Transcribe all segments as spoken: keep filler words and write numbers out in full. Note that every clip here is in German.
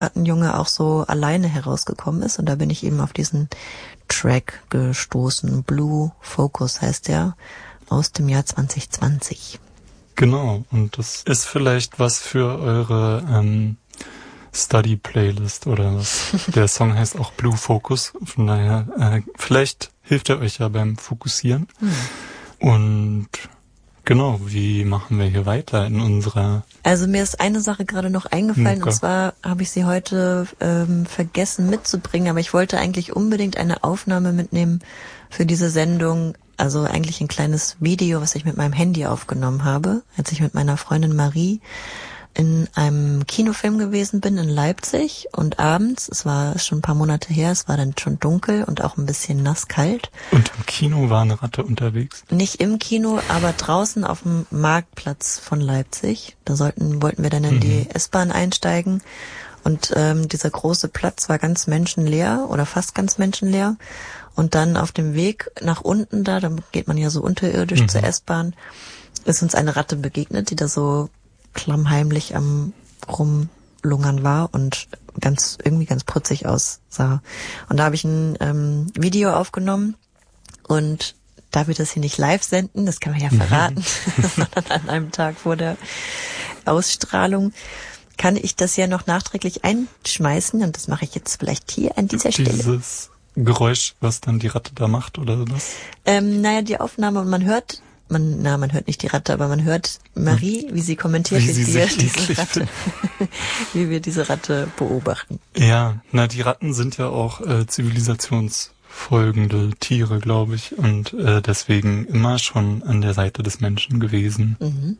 Junge auch so alleine herausgekommen ist. Und da bin ich eben auf diesen Track gestoßen. Blue Focus heißt der, aus dem Jahr zwanzig zwanzig. Genau, und das ist vielleicht was für eure ähm, Study-Playlist oder was. Der Song heißt auch Blue Focus, von daher äh, vielleicht hilft er euch ja beim Fokussieren. Hm. Und genau, wie machen wir hier weiter in unserer... Also mir ist eine Sache gerade noch eingefallen, Mucke. Und zwar habe ich sie heute ähm, vergessen mitzubringen, aber ich wollte eigentlich unbedingt eine Aufnahme mitnehmen für diese Sendung, also eigentlich ein kleines Video, was ich mit meinem Handy aufgenommen habe, als ich mit meiner Freundin Marie in einem Kinofilm gewesen bin in Leipzig und abends, es war schon ein paar Monate her, es war dann schon dunkel und auch ein bisschen nasskalt. Und im Kino war eine Ratte unterwegs? Nicht im Kino, aber draußen auf dem Marktplatz von Leipzig. Da sollten, wollten wir dann in die mhm. S-Bahn einsteigen und ähm, dieser große Platz war ganz menschenleer oder fast ganz menschenleer. Und dann auf dem Weg nach unten da, da geht man ja so unterirdisch mhm. zur S-Bahn, ist uns eine Ratte begegnet, die da so klammheimlich am Rumlungern war und ganz irgendwie ganz putzig aussah. Und da habe ich ein ähm, Video aufgenommen und da wir das hier nicht live senden, das kann man ja verraten, sondern an einem Tag vor der Ausstrahlung, kann ich das ja noch nachträglich einschmeißen und das mache ich jetzt vielleicht hier an dieser Stelle. Dieses Geräusch, was dann die Ratte da macht, oder was? Ähm, naja, die Aufnahme, man hört Man, na, man hört nicht die Ratte, aber man hört Marie, wie sie kommentiert, wie, wie, sie wir, sich diese Ratte, wie wir diese Ratte beobachten. Ja, na, die Ratten sind ja auch äh, zivilisationsfolgende Tiere, glaube ich, und äh, deswegen immer schon an der Seite des Menschen gewesen. Mhm.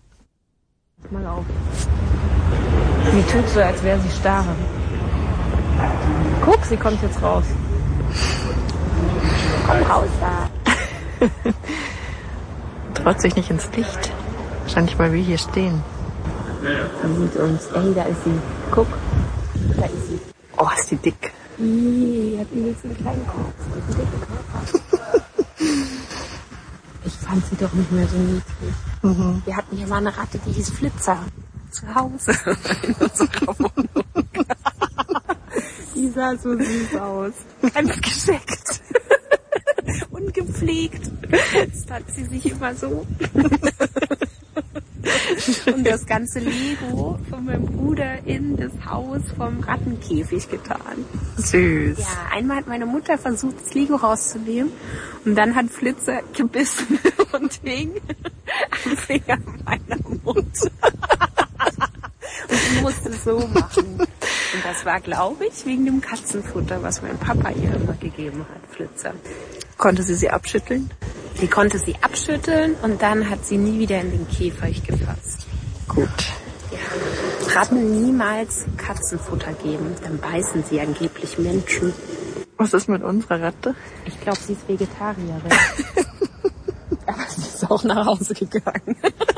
Mal auf. Sie tut so, als wäre sie starre. Guck, sie kommt jetzt raus. Komm raus da. Traut sich nicht ins Licht. Wahrscheinlich, weil wir hier stehen. Sie sieht uns. Ey, da ist sie. Guck. Da ist sie. Oh, ist die dick. Die hat übelst einen kleinen Kopf. Einen dicken Körper. Ich fand sie doch nicht mehr so niedlich. Mhm. Wir hatten hier mal eine Ratte, die hieß Flitzer. Zu Hause. In unserer Wohnung. Die sah so süß aus. Ganz gescheckt. Ungepflegt. Jetzt hat sie sich immer so. Und das ganze Lego von meinem Bruder in das Haus vom Rattenkäfig getan. Süß. Ja, einmal hat meine Mutter versucht, das Lego rauszunehmen und dann hat Flitzer gebissen und hing am Finger meiner Mutter. Und ich musste es so machen. Und das war, glaube ich, wegen dem Katzenfutter, was mein Papa ihr immer gegeben hat, Flitzer. Konnte sie sie abschütteln? Sie konnte sie abschütteln und dann hat sie nie wieder in den Käfig gefasst. Gut. Ja. Ratten niemals Katzenfutter geben, dann beißen sie angeblich Menschen. Was ist mit unserer Ratte? Ich glaube, sie ist Vegetarierin. Aber sie ist auch nach Hause gegangen.